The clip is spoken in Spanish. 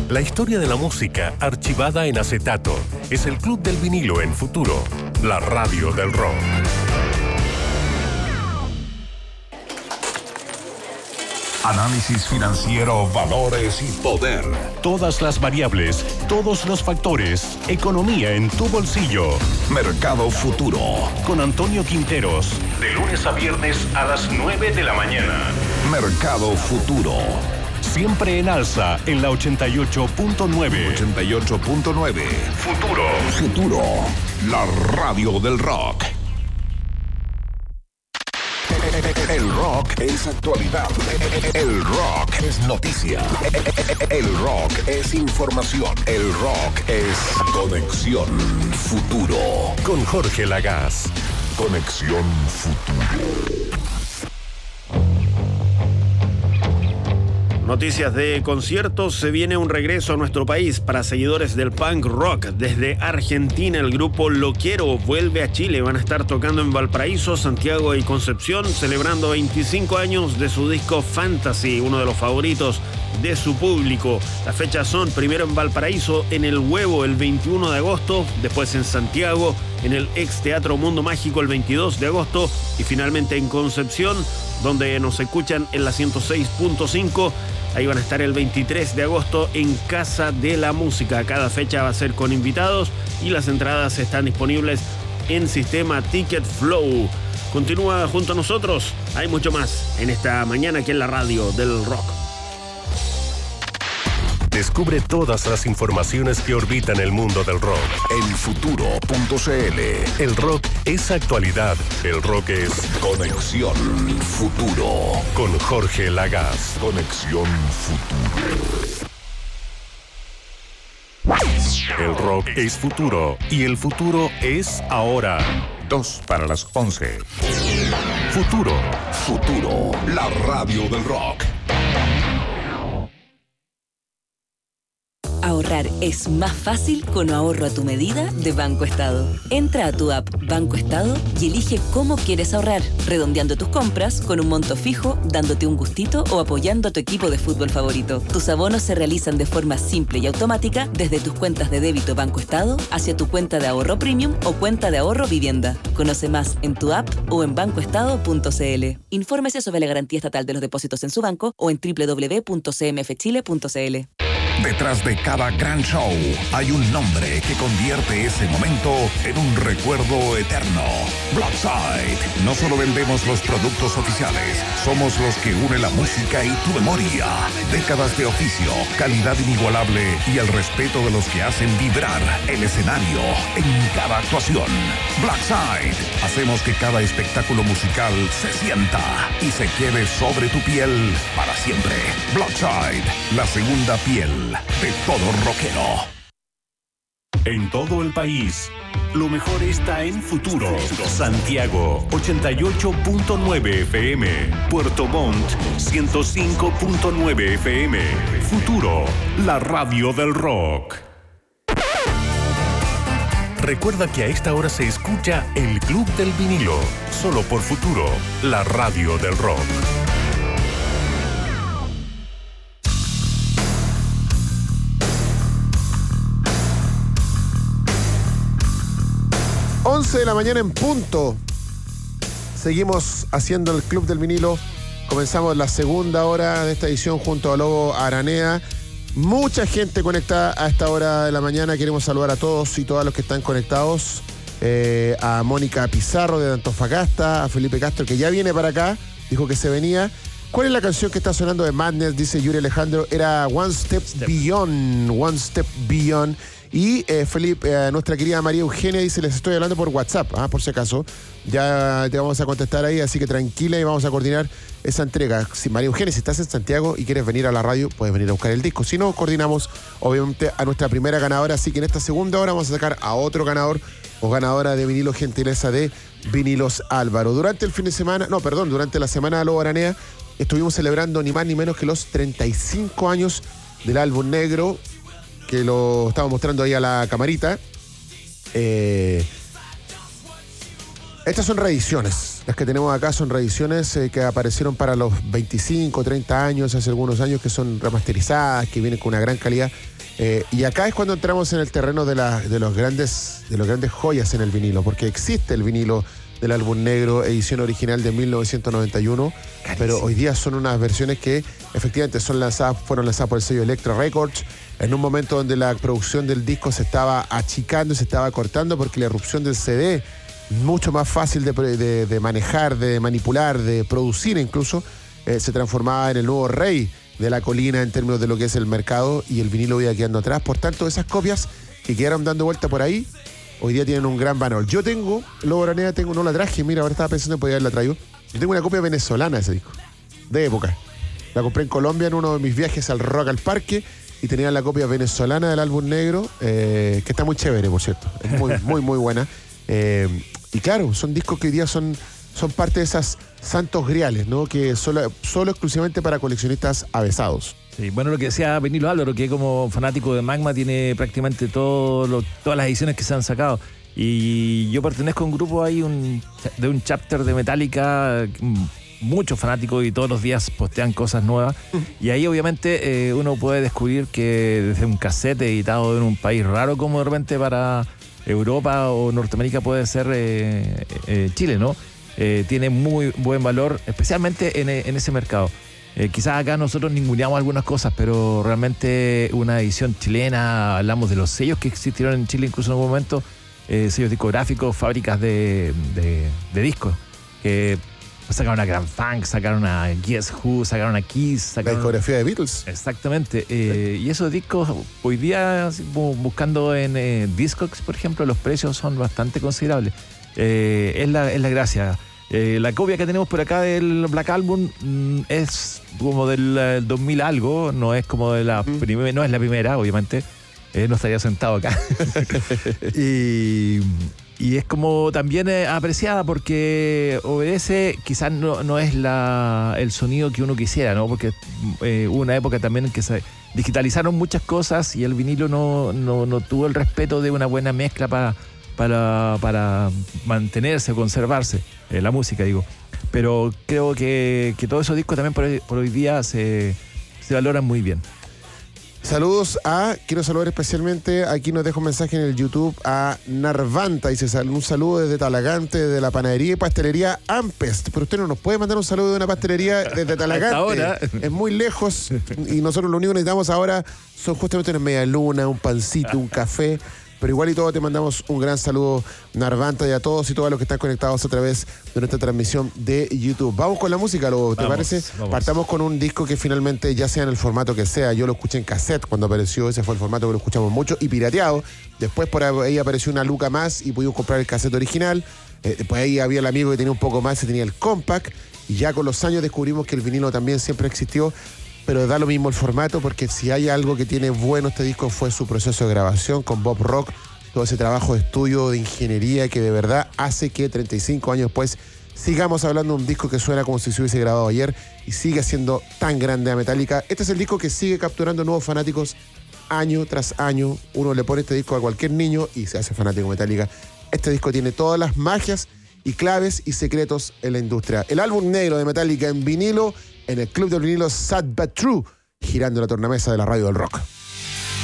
La historia de la música archivada en acetato. Es el Club del Vinilo en Futuro, la radio del rock. Análisis financiero, valores y poder. Todas las variables, todos los factores. Economía en tu bolsillo. Mercado Futuro. Con Antonio Quinteros. De lunes a viernes a las 9 de la mañana. Mercado Futuro. Siempre en alza en la 88.9. 88.9. Futuro. Futuro. La radio del rock. El rock es actualidad. El rock es noticia. El rock es información. El rock es conexión futuro. Con Jorge Lagaz. Conexión futuro. Noticias de conciertos. Se viene un regreso a nuestro país para seguidores del punk rock. Desde Argentina, el grupo Loquero vuelve a Chile. Van a estar tocando en Valparaíso, Santiago y Concepción, celebrando 25 años de su disco Fantasy, uno de los favoritos de su público. Las fechas son primero en Valparaíso, en El Huevo el 21 de agosto, después en Santiago, en el ex Teatro Mundo Mágico el 22 de agosto y finalmente en Concepción, donde nos escuchan en la 106.5. Ahí van a estar el 23 de agosto en Casa de la Música. Cada fecha va a ser con invitados y las entradas están disponibles en sistema Ticket Flow. Continúa junto a nosotros. Hay mucho más en esta mañana aquí en la radio del rock. Descubre todas las informaciones que orbitan el mundo del rock. Elfuturo.cl. El rock es actualidad. El rock es Conexión Futuro. con Jorge Lagaz. Conexión Futuro. El rock es futuro y el futuro es ahora. 2 para las 11. Futuro. Futuro. La radio del rock. Ahorrar es más fácil con ahorro a tu medida de Banco Estado. Entra a tu app Banco Estado y elige cómo quieres ahorrar, redondeando tus compras con un monto fijo, dándote un gustito o apoyando a tu equipo de fútbol favorito. Tus abonos se realizan de forma simple y automática desde tus cuentas de débito Banco Estado hacia tu cuenta de ahorro premium o cuenta de ahorro vivienda. Conoce más en tu app o en bancoestado.cl. Infórmese sobre la garantía estatal de los depósitos en su banco o en www.cmfchile.cl. Detrás de cada gran show hay un nombre que convierte ese momento en un recuerdo eterno. Blackside. No solo vendemos los productos oficiales, somos los que unen la música y tu memoria. Décadas de oficio, calidad inigualable y el respeto de los que hacen vibrar el escenario en cada actuación. Blackside. Hacemos que cada espectáculo musical se sienta y se quede sobre tu piel para siempre. Blackside, la segunda piel de todo rockero. En todo el país, lo mejor está en Futuro. Santiago, 88.9 FM. Puerto Montt, 105.9 FM. Futuro, la radio del rock. Recuerda que a esta hora se escucha el Club del Vinilo, solo por Futuro, la radio del rock. 11 de la mañana en punto. Seguimos haciendo el Club del Vinilo. Comenzamos la segunda hora de esta edición junto a Lobo Aranea. Mucha gente conectada a esta hora de la mañana. Queremos saludar a todos y todas los que están conectados. A Mónica Pizarro de Antofagasta, a Felipe Castro que ya viene para acá, dijo que se venía. ¿Cuál es la canción que está sonando de Madness? Dice Yuri Alejandro. Era One Step Beyond. One Step Beyond. Y Felipe, nuestra querida María Eugenia dice, les estoy hablando por WhatsApp, por si acaso. Ya te vamos a contestar ahí, así que tranquila y vamos a coordinar esa entrega. Si María Eugenia, si estás en Santiago y quieres venir a la radio, puedes venir a buscar el disco. Si no, coordinamos obviamente a nuestra primera ganadora, así que en esta segunda hora vamos a sacar a otro ganador o ganadora de vinilo, gentileza de Vinilos Álvaro. Durante la semana de Lobo Aranea estuvimos celebrando ni más ni menos que los 35 años del álbum negro, que lo estamos mostrando ahí a la camarita. Estas son reediciones. Las que tenemos acá son reediciones que aparecieron para los 25, 30 años, hace algunos años, que son remasterizadas, que vienen con una gran calidad. Y acá es cuando entramos en el terreno de los grandes joyas en el vinilo, porque existe el vinilo del álbum negro, edición original de 1991, pero hoy día son unas versiones que efectivamente fueron lanzadas por el sello Elektra Records, en un momento donde la producción del disco se estaba achicando, se estaba cortando, porque la irrupción del CD, mucho más fácil de manejar, de manipular, de producir incluso, se transformaba en el nuevo rey de la colina en términos de lo que es el mercado, y el vinilo iba quedando atrás. Por tanto, esas copias que quedaron dando vuelta por ahí, hoy día tienen un gran valor. Yo tengo, Lobo Aranea, no la traje, mira, ahora estaba pensando en poder haberla traído. Yo tengo una copia venezolana de ese disco, de época. La compré en Colombia en uno de mis viajes al Rock al Parque, y tenía la copia venezolana del álbum negro, que está muy chévere, por cierto. Es muy, muy, muy buena. Y claro, son discos que hoy día son parte de esas santos griales, ¿no? Que solo exclusivamente para coleccionistas avesados. Sí, bueno, lo que decía Benilo Álvaro, que como fanático de Magma tiene prácticamente todas las ediciones que se han sacado. Y yo pertenezco a un grupo ahí de un chapter de Metallica, muchos fanáticos, y todos los días postean cosas nuevas. Y ahí obviamente uno puede descubrir que desde un cassette editado en un país raro como de repente para Europa o Norteamérica puede ser Chile, ¿no? Tiene muy buen valor, especialmente en ese mercado. Quizás acá nosotros ninguneamos algunas cosas, pero realmente una edición chilena, hablamos de los sellos que existieron en Chile incluso en algún momento, sellos discográficos, fábricas de discos, que sacaron a Grand Funk, sacaron a Guess Who, sacaron a Kiss, La discografía de Beatles. Exactamente. Y esos discos, hoy día, buscando en Discogs, por ejemplo, los precios son bastante considerables. Es la gracia. La copia que tenemos por acá del Black Album es como del 2000 algo, no es como de la primera, no es la primera, obviamente. No estaría sentado acá. Y es como también apreciada porque obedece, quizás no es el sonido que uno quisiera, ¿no? Porque hubo una época también en que se digitalizaron muchas cosas y el vinilo no tuvo el respeto de una buena mezcla para mantenerse, conservarse, la música, digo. Pero creo que todos esos discos también por hoy día se valoran muy bien. Saludos quiero saludar especialmente, aquí nos deja un mensaje en el YouTube a Narvanta, dice un saludo desde Talagante, de la panadería y pastelería Ampest. Pero usted no nos puede mandar un saludo de una pastelería desde Talagante. Ahora. Es muy lejos y nosotros lo único que necesitamos ahora son justamente una media luna, un pancito, un café. Pero igual y todo te mandamos un gran saludo, Narvanta, y a todos y todas los que están conectados a través de nuestra transmisión de YouTube. Vamos con la música, ¿te parece? Vamos. Partamos con un disco que finalmente, ya sea en el formato que sea, yo lo escuché en cassette cuando apareció, ese fue el formato que lo escuchamos mucho, y pirateado. Después por ahí apareció una luca más y pudimos comprar el cassette original. Después ahí había el amigo que tenía un poco más y tenía el compact. Y ya con los años descubrimos que el vinilo también siempre existió. Pero da lo mismo el formato, porque si hay algo que tiene bueno este disco fue su proceso de grabación con Bob Rock, todo ese trabajo de estudio, de ingeniería que de verdad hace que 35 años después sigamos hablando de un disco que suena como si se hubiese grabado ayer y sigue siendo tan grande a Metallica. Este es el disco que sigue capturando nuevos fanáticos año tras año. Uno le pone este disco a cualquier niño y se hace fanático de Metallica. Este disco tiene todas las magias y claves y secretos en la industria. El álbum negro de Metallica en vinilo, en el Club del Vinilo Sad But True, girando la tornamesa de la radio del rock.